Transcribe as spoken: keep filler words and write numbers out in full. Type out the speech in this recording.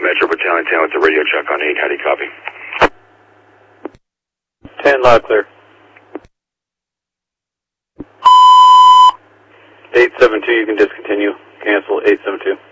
Metro Battalion ten with the radio check on eight. How do you copy? ten, loud clear. eight seven two, you can discontinue. Cancel eight seven two.